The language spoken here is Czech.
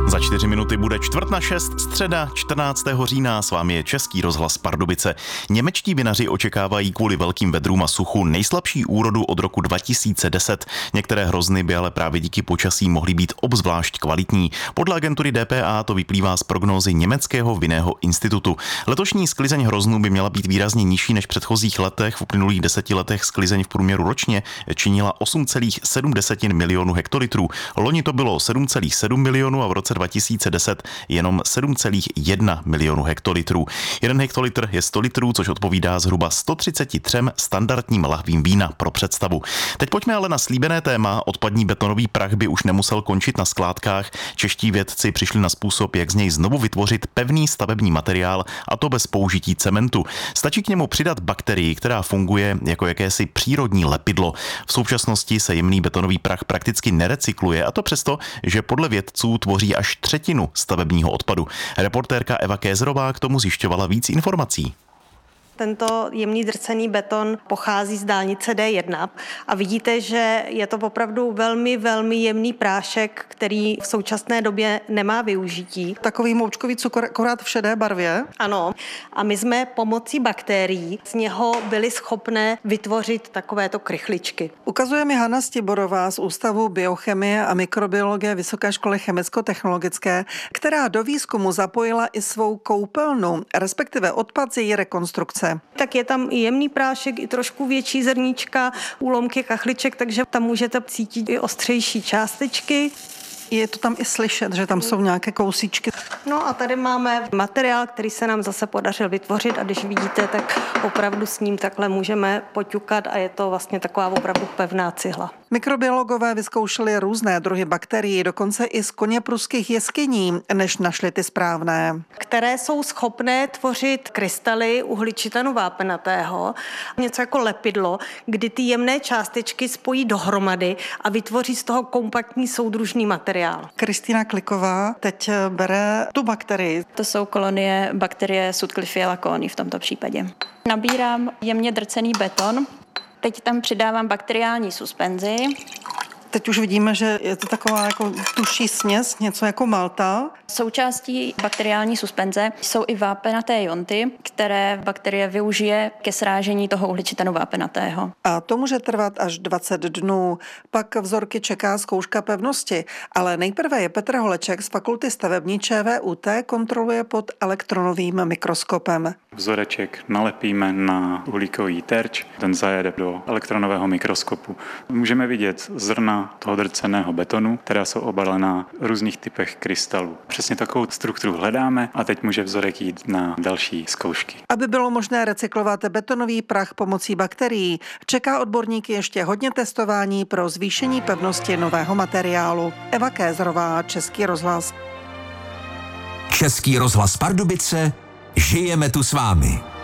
Za 4 minuty bude 5:45, středa 14. října, s vámi je Český rozhlas Pardubice. Němečtí vinaři očekávají kvůli velkým vedrům a suchu nejslabší úrodu od roku 2010. Některé hrozny by ale právě díky počasí mohly být obzvlášť kvalitní. Podle agentury DPA to vyplývá z prognózy Německého vinného institutu. Letošní sklizeň hroznů by měla být výrazně nižší než v předchozích letech. V uplynulých 10 letech sklizeň v průměru ročně činila 8,7 milionu hektolitrů. Loni to bylo 7,7 milionů a v roce 2010 jenom 7,1 milionu hektolitrů. 1 hektolitr je 100 litrů, což odpovídá zhruba 133 standardním lahvím vína pro představu. Teď pojďme ale na slíbené téma. Odpadní betonový prach by už nemusel končit na skládkách. Čeští vědci přišli na způsob, jak z něj znovu vytvořit pevný stavební materiál, a to bez použití cementu. Stačí k němu přidat bakterii, která funguje jako jakési přírodní lepidlo. V současnosti se jemný betonový prach prakticky nerecykluje, a to přesto, že podle vědců tvoří až třetinu stavebního odpadu. Reportérka Eva Kézerová k tomu zjišťovala víc informací. Tento jemný drcený beton pochází z dálnice D1 a vidíte, že je to opravdu velmi, velmi jemný prášek, který v současné době nemá využití. Takový moučkový cukor, akorát v šedé barvě. Ano, a my jsme pomocí bakterií z něho byli schopné vytvořit takovéto krychličky. Ukazuje mi Hana Stiborová z Ústavu biochemie a mikrobiologie Vysoké školy chemicko-technologické, která do výzkumu zapojila i svou koupelnu, respektive odpad z její rekonstrukce. Tak je tam i jemný prášek, i trošku větší zrníčka, úlomky kachliček, takže tam můžete cítit i ostřejší částečky. Je to tam i slyšet, že tam jsou nějaké kousíčky. No a tady máme materiál, který se nám zase podařil vytvořit, a když vidíte, tak opravdu s ním takhle můžeme poťukat a je to vlastně taková opravdu pevná cihla. Mikrobiologové vyzkoušeli různé druhy bakterií, dokonce i z koněpruských jeskyní, než našli ty správné. Které jsou schopné tvořit krystaly uhličitanu vápenatého, něco jako lepidlo, kdy ty jemné částečky spojí dohromady a vytvoří z toho kompaktní soudružný materiál. Kristýna Kliková teď bere tu bakterii. To jsou kolonie bakterie Sutcliffiella coni v tomto případě. Nabírám jemně drcený beton, teď tam přidávám bakteriální suspenzi. Teď už vidíme, že je to taková jako tuší směs, něco jako malta. Součástí bakteriální suspenze jsou i vápenaté jonty, které bakterie využije ke srážení toho uhličitanu vápenatého. A to může trvat až 20 dnů. Pak vzorky čeká zkouška pevnosti. Ale nejprve je Petr Holeček z Fakulty stavební ČVUT kontroluje pod elektronovým mikroskopem. Vzoreček nalepíme na uhlíkový terč, ten zajede do elektronového mikroskopu. Můžeme vidět zrna toho drceného betonu, která jsou obalená v různých typech krystalů. Přesně takovou strukturu hledáme a teď může vzorek jít na další zkoušky. Aby bylo možné recyklovat betonový prach pomocí bakterií, čeká odborníky ještě hodně testování pro zvýšení pevnosti nového materiálu. Eva Kézerová, Český rozhlas. Český rozhlas Pardubice, žijeme tu s vámi.